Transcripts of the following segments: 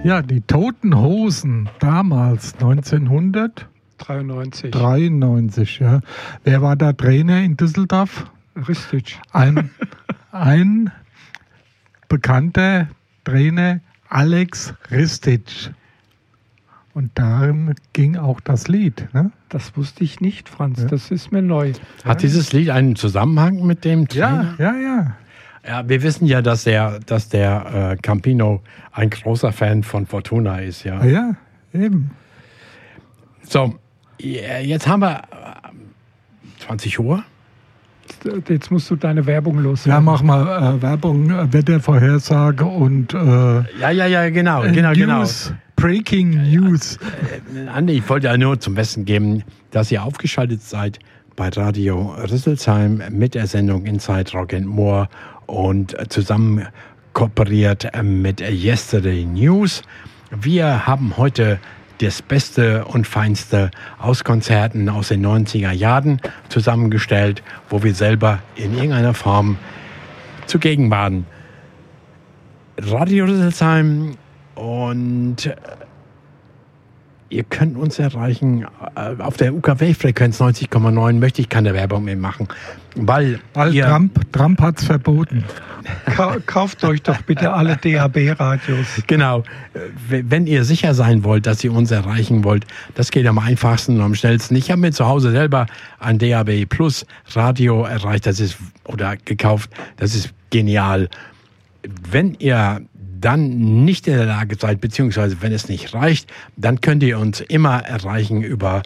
Ja, die Toten Hosen damals, 1993, ja. Wer war da Trainer in Düsseldorf? Ristic. Ein bekannter Trainer, Alex Ristic. Und darum ging auch das Lied. Ne? Das wusste ich nicht, Franz. Ja. Das ist mir neu. Hat dieses Lied einen Zusammenhang mit dem Trainer? Ja. Ja, wir wissen ja, dass der Campino ein großer Fan von Fortuna ist. Ja, ja, eben. So, jetzt haben wir 20 Uhr. Jetzt musst du deine Werbung loswerden. Ja, mach mal Werbung, Wettervorhersage und genau. Breaking News. Andi, ich wollte ja nur zum Besten geben, dass ihr aufgeschaltet seid bei Radio Rüsselsheim mit der Sendung Inside Rock and More und zusammen kooperiert mit Yesterday News. Wir haben heute das Beste und Feinste aus Konzerten aus den 90er Jahren zusammengestellt, wo wir selber in irgendeiner Form zugegen waren. Radio Rüsselsheim, und ihr könnt uns erreichen auf der UKW-Frequenz 90,9. Möchte ich keine Werbung mehr machen, weil Trump hat es verboten. Kauft euch doch bitte alle DAB-Radios. Genau. Wenn ihr sicher sein wollt, dass ihr uns erreichen wollt, das geht am einfachsten und am schnellsten. Ich habe mir zu Hause selber ein DAB Plus Radio erreicht, gekauft. Das ist genial. Wenn ihr dann nicht in der Lage seid, beziehungsweise wenn es nicht reicht, dann könnt ihr uns immer erreichen über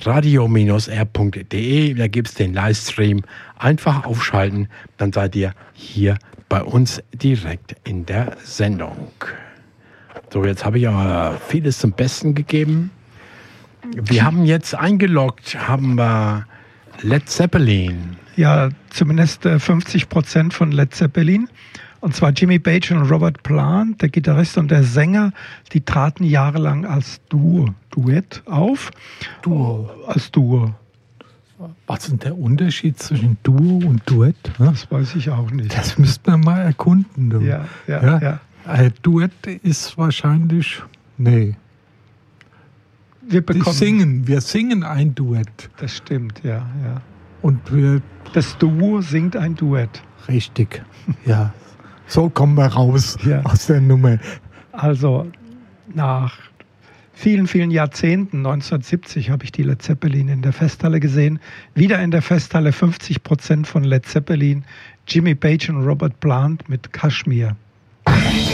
radio-r.de. Da gibt es den Livestream. Einfach aufschalten, dann seid ihr hier bei uns direkt in der Sendung. So, jetzt habe ich aber vieles zum Besten gegeben. Wir haben jetzt eingeloggt, haben wir Led Zeppelin. Ja, zumindest 50% von Led Zeppelin. Und zwar Jimmy Page und Robert Plant, der Gitarrist und der Sänger, die traten jahrelang als Duett auf. Als Duo. Was ist denn der Unterschied zwischen Duo und Duett? Das weiß ich auch nicht. Das müsste man mal erkunden. Du. Ja. Duett ist wahrscheinlich... Nee. Wir singen ein Duett. Das stimmt, ja. Und das Duo singt ein Duett. Richtig, ja. So kommen wir raus aus der Nummer. Also nach vielen, vielen Jahrzehnten, 1970 habe ich die Led Zeppelin in der Festhalle gesehen. Wieder in der Festhalle 50% von Led Zeppelin, Jimmy Page und Robert Plant mit Kashmir.